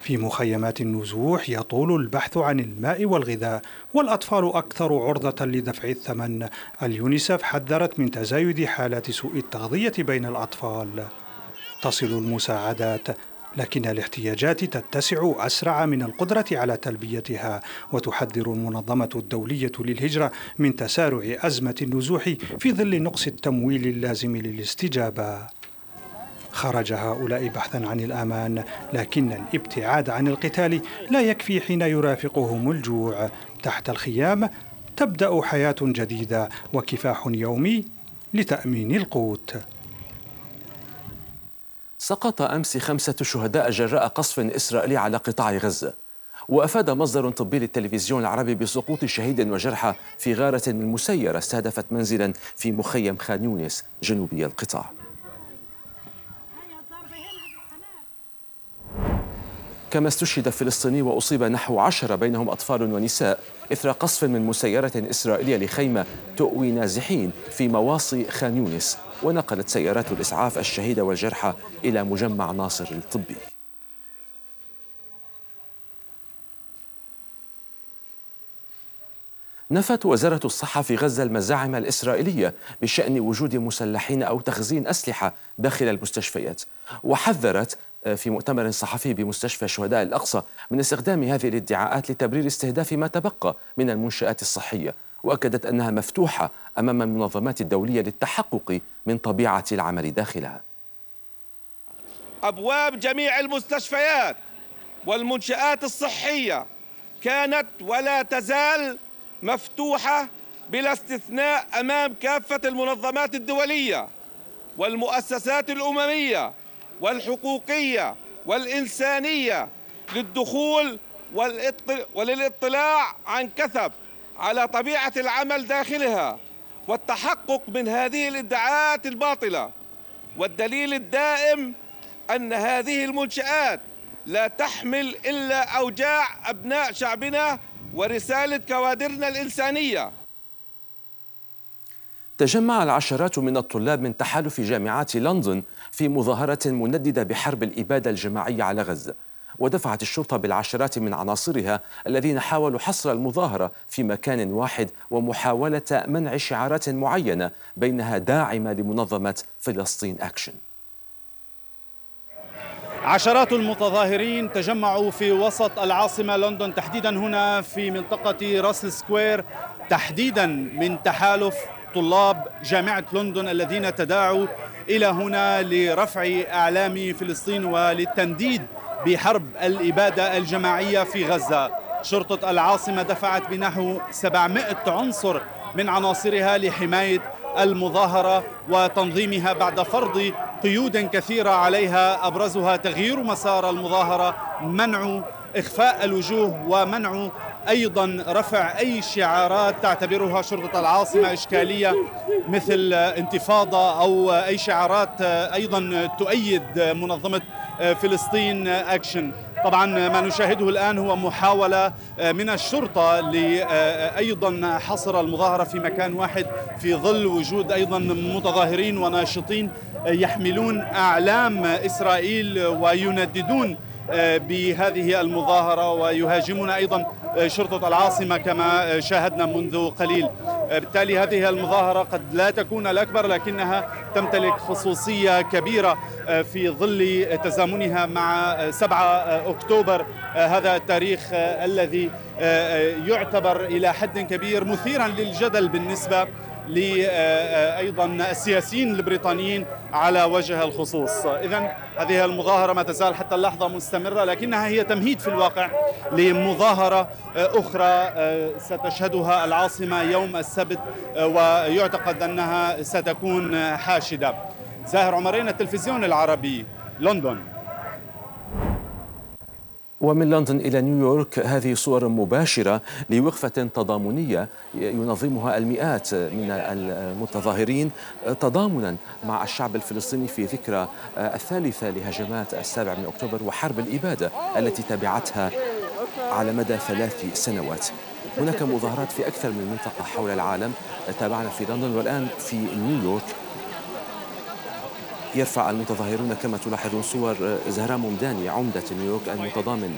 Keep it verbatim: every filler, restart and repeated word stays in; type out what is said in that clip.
في مخيمات النزوح يطول البحث عن الماء والغذاء، والأطفال أكثر عرضة لدفع الثمن. اليونيسف حذرت من تزايد حالات سوء التغذية بين الأطفال. تصل المساعدات، لكن الاحتياجات تتسع أسرع من القدرة على تلبيتها، وتحذر المنظمة الدولية للهجرة من تسارع أزمة النزوح في ظل نقص التمويل اللازم للاستجابة. خرج هؤلاء بحثا عن الأمان، لكن الابتعاد عن القتال لا يكفي حين يرافقهم الجوع. تحت الخيام تبدأ حياة جديدة وكفاح يومي لتأمين القوت. سقط أمس خمسة شهداء جراء قصف إسرائيلي على قطاع غزة. وأفاد مصدر طبي للتلفزيون العربي بسقوط شهيد وجرحى في غارة من مسيرة استهدفت منزلا في مخيم خان يونس جنوبي القطاع. كما استشهد فلسطيني وأصيب نحو عشرة بينهم أطفال ونساء إثر قصف من مسيرة إسرائيلية لخيمة تؤوي نازحين في مواصي خان يونس. ونقلت سيارات الإسعاف الشهيد والجرحى إلى مجمع ناصر الطبي. نفت وزارة الصحة في غزة المزاعم الإسرائيلية بشأن وجود مسلحين أو تخزين أسلحة داخل المستشفيات، وحذرت في مؤتمر صحفي بمستشفى شهداء الأقصى من استخدام هذه الادعاءات لتبرير استهداف ما تبقى من المنشآت الصحية، وأكدت أنها مفتوحة أمام المنظمات الدولية للتحقق من طبيعة العمل داخلها. أبواب جميع المستشفيات والمنشآت الصحية كانت ولا تزال مفتوحة بلا استثناء أمام كافة المنظمات الدولية والمؤسسات الأممية والحقوقية والإنسانية للدخول وللاطلاع عن كثب على طبيعة العمل داخلها والتحقق من هذه الادعاءات الباطلة. والدليل الدائم أن هذه المنشآت لا تحمل إلا أوجاع أبناء شعبنا ورسالة كوادرنا الإنسانية. تجمع العشرات من الطلاب من تحالف جامعات لندن في مظاهرة منددة بحرب الإبادة الجماعية على غزة، ودفعت الشرطة بالعشرات من عناصرها الذين حاولوا حصر المظاهرة في مكان واحد ومحاولة منع شعارات معينة بينها داعمة لمنظمة فلسطين أكشن. عشرات المتظاهرين تجمعوا في وسط العاصمة لندن، تحديدا هنا في منطقة راسل سكوير، تحديدا من تحالف طلاب جامعة لندن الذين تداعوا إلى هنا لرفع أعلام فلسطين وللتنديد بحرب الإبادة الجماعية في غزة. شرطة العاصمة دفعت بنحو سبعمائة عنصر من عناصرها لحماية المظاهرة وتنظيمها بعد فرض قيود كثيرة عليها، أبرزها تغيير مسار المظاهرة، منع إخفاء الوجوه، ومنع أيضا رفع أي شعارات تعتبرها شرطة العاصمة إشكالية مثل انتفاضة أو أي شعارات أيضا تؤيد منظمة فلسطين أكشن. طبعا ما نشاهده الآن هو محاولة من الشرطة لأيضا حصر المظاهرة في مكان واحد في ظل وجود أيضا متظاهرين وناشطين يحملون أعلام إسرائيل وينددون بهذه المظاهرة ويهاجمون أيضا شرطة العاصمة كما شاهدنا منذ قليل. بالتالي هذه المظاهرة قد لا تكون الأكبر لكنها تمتلك خصوصية كبيرة في ظل تزامنها مع سبعة أكتوبر، هذا التاريخ الذي يعتبر إلى حد كبير مثيرا للجدل بالنسبة لأيضا السياسيين البريطانيين على وجه الخصوص. إذن هذه المظاهرة ما تزال حتى اللحظة مستمرة، لكنها هي تمهيد في الواقع لمظاهرة أخرى ستشهدها العاصمة يوم السبت، ويعتقد أنها ستكون حاشدة. زاهر عمرين، التلفزيون العربي، لندن. ومن لندن إلى نيويورك هذه صور مباشرة لوقفة تضامنية ينظمها المئات من المتظاهرين تضامنا مع الشعب الفلسطيني في ذكرى الثالثة لهجمات السابع من أكتوبر وحرب الإبادة التي تبعتها على مدى ثلاث سنوات. هناك مظاهرات في أكثر من منطقة حول العالم، تابعنا في لندن والآن في نيويورك. يرفع المتظاهرون كما تلاحظون صور زهراء ممداني عمدة نيويورك المتضامن